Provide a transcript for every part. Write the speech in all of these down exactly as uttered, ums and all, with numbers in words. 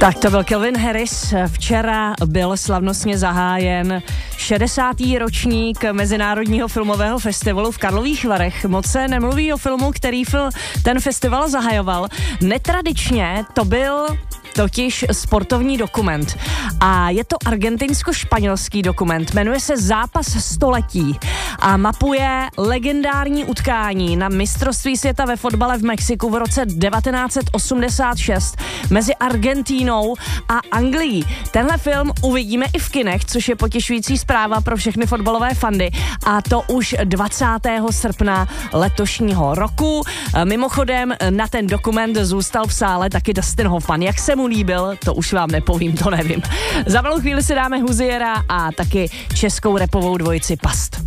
Tak to byl Calvin Harris. Včera byl slavnostně zahájen šedesátý ročník Mezinárodního filmového festivalu v Karlových Varech. Moc se nemluví o filmu, který fil, ten festival zahajoval. Netradičně to byl totiž sportovní dokument. A je to argentinsko-španělský dokument. Jmenuje se Zápas století a mapuje legendární utkání na mistrovství světa ve fotbale v Mexiku v roce devatenáct set osmdesát šest mezi Argentínou a Anglií. Tenhle film uvidíme i v kinech, což je potěšující zpráva pro všechny fotbalové fandy, a to už dvacátého srpna letošního roku. Mimochodem na ten dokument zůstal v sále taky Dustin Hoffman. Jak se mu líbil, to už vám nepovím, to nevím. Za malou chvíli si dáme Hoziera a taky českou rapovou dvojici Past.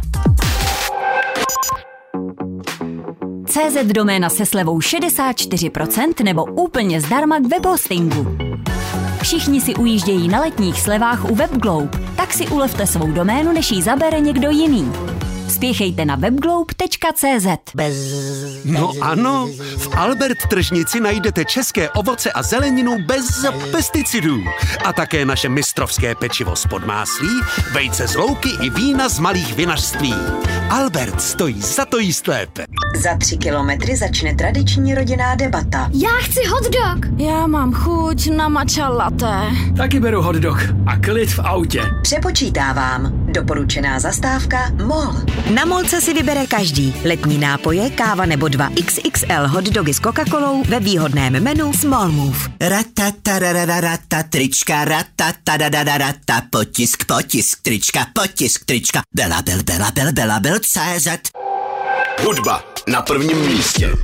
cé zet doména se slevou šedesát čtyři procent nebo úplně zdarma k webhostingu. Všichni si ujíždějí na letních slevách u WebGlobe, tak si ulevte svou doménu, než ji zabere někdo jiný. Spěchejte na webglobe tečka cé zet. Bez, no bez, ano, v Albert tržnici najdete české ovoce a zeleninu bez pesticidů. A také naše mistrovské pečivo z podmáslí, vejce z louky i vína z malých vinařství. Albert stojí za to jíst lépe. Za tři kilometry začne tradiční rodinná debata. Já chci hot dog. Já mám chuť na matcha latte. Taky beru hot dog a klid v autě. Přepočítávám. Doporučená zastávka MOL. Na Molce si vybere každý. Letní nápoje, káva nebo dva iks iks el hot dogy s Coca-Colou ve výhodném menu Small Move. Ratatarararata, trička, ratatarararata, potisk, potisk, trička, potisk, trička, bela, bel, bela, bel, bela, bel, cé zet. Hudba na prvním místě.